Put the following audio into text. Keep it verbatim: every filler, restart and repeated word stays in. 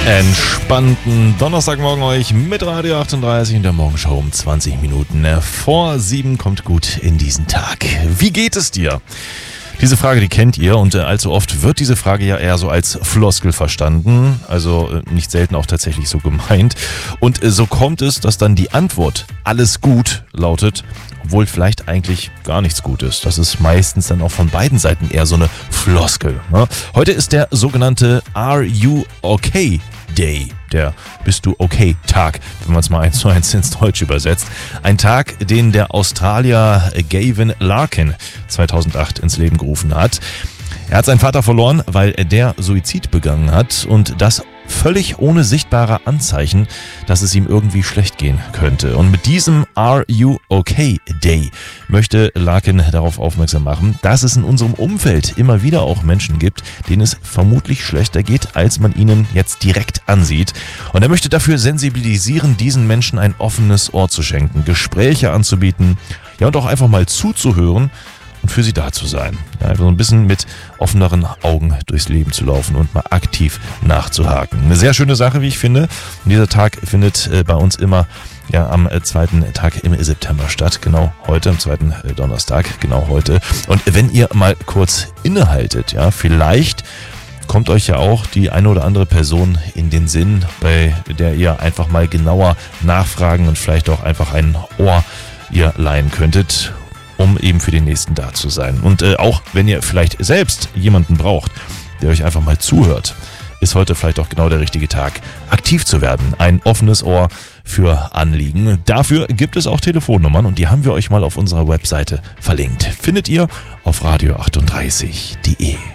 Entspannten Donnerstagmorgen euch mit Radio achtunddreißig in der Morgenshow um zwanzig Minuten vor sieben. Kommt gut in diesen Tag. Wie geht es dir? Diese Frage, die kennt ihr und äh, allzu oft wird diese Frage ja eher so als Floskel verstanden, also äh, nicht selten auch tatsächlich so gemeint. Und äh, so kommt es, dass dann die Antwort alles gut lautet, obwohl vielleicht eigentlich gar nichts gut ist. Das ist meistens dann auch von beiden Seiten eher so eine Floskel. Ne? Heute ist der sogenannte Are You Okay Day, der Bist du okay Tag, wenn man es mal eins zu eins ins Deutsch übersetzt. Ein Tag, den der Australier Gavin Larkin zweitausendacht ins Leben gerufen hat. Er hat seinen Vater verloren, weil der Suizid begangen hat und das völlig ohne sichtbare Anzeichen, dass es ihm irgendwie schlecht gehen könnte. Und mit diesem Are You Okay Day möchte Larkin darauf aufmerksam machen, dass es in unserem Umfeld immer wieder auch Menschen gibt, denen es vermutlich schlechter geht, als man ihnen jetzt direkt ansieht. Und er möchte dafür sensibilisieren, diesen Menschen ein offenes Ohr zu schenken, Gespräche anzubieten, ja und auch einfach mal zuzuhören und für sie da zu sein. Ja, einfach so ein bisschen mit offeneren Augen durchs Leben zu laufen und mal aktiv nachzuhaken. Eine sehr schöne Sache, wie ich finde. Und dieser Tag findet äh, bei uns immer ja, am äh, zweiten Tag im September statt. Genau heute, am zweiten äh, Donnerstag, genau heute. Und wenn ihr mal kurz innehaltet, ja, vielleicht kommt euch ja auch die eine oder andere Person in den Sinn, bei der ihr einfach mal genauer nachfragen und vielleicht auch einfach ein Ohr ihr leihen könntet, um eben für den Nächsten da zu sein. Und äh, auch wenn ihr vielleicht selbst jemanden braucht, der euch einfach mal zuhört, ist heute vielleicht auch genau der richtige Tag, aktiv zu werden. Ein offenes Ohr für Anliegen. Dafür gibt es auch Telefonnummern und die haben wir euch mal auf unserer Webseite verlinkt. Findet ihr auf radio achtunddreißig punkt de.